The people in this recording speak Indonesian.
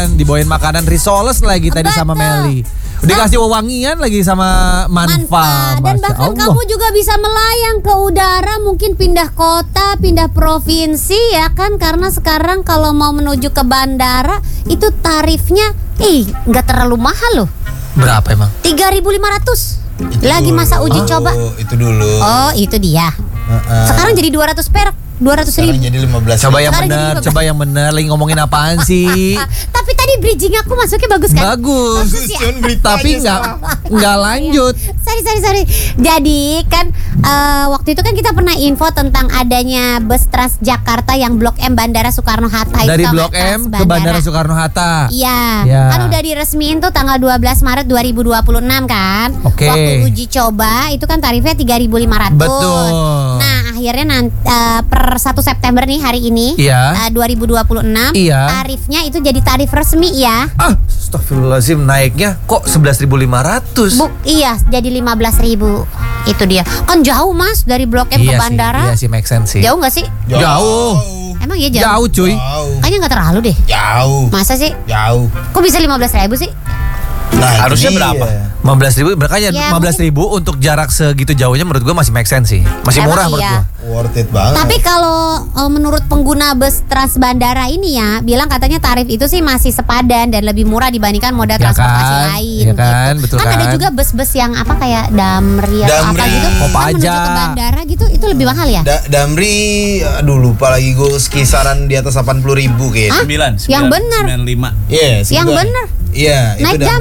Dibawain makanan risoles lagi tadi sama Meli. Dikasih wewangian lagi sama Manfa. Dan bahkan kamu juga bisa melayang ke udara, mungkin pindah kota, pindah provinsi ya kan. Karena sekarang kalau mau menuju ke bandara itu tarifnya nggak terlalu mahal loh. Berapa emang? 3.500. Lagi masa uji coba. Itu dulu. Oh, itu dia. Sekarang jadi 200 perak. 200.000. Sekarang jadi 15. Coba yang benar. Lagi ngomongin apaan sih? Tapi tadi bridging aku masuknya bagus kan? Bagus. Tapi nggak lanjut. Sorry. Jadi kan waktu itu kan kita pernah info tentang adanya bus Transjakarta yang Blok M Bandara Soekarno-Hatta. Dari Blok M ke Bandara Soekarno-Hatta. Iya. Kan udah diresmiin tuh tanggal 12 Maret 2026 kan. Oke. Waktu uji coba itu kan tarifnya 3.500. Betul. Nah, akhirnya nanti per 1 September nih hari ini 2026 tarifnya itu jadi tarif resmi ya. Astagfirullahaladzim, naiknya kok 11.500? Iya, jadi 15.000. Itu dia. Kan jauh Mas dari Blok M ke bandara. Iya sih, make sense sih. Jauh gak sih? Jauh. Emang iya jauh? Jauh cuy. Kayaknya gak terlalu deh. Jauh. Masa sih? Jauh. Kok bisa 15.000 sih? Nah, harusnya berapa? 15.000, makanya Ya, 15.000 untuk jarak segitu jauhnya menurut gue masih make sense sih. Masih murah menurut gue. Worth it banget. Tapi kalau menurut pengguna bus Trans Bandara ini ya, bilang katanya tarif itu sih masih sepadan dan lebih murah dibandingkan moda transportasi lain. Ya kan, gitu. betul Kan ada juga bus-bus yang apa kayak Damri atau apa gitu, kan menuju ke bandara gitu, itu lebih mahal ya? Damri, aduh lupa lagi gue, kisaran di atas 80.000 kayaknya. 9. Yang benar. 95. Iya, Yang benar. Iya, Naik itu jam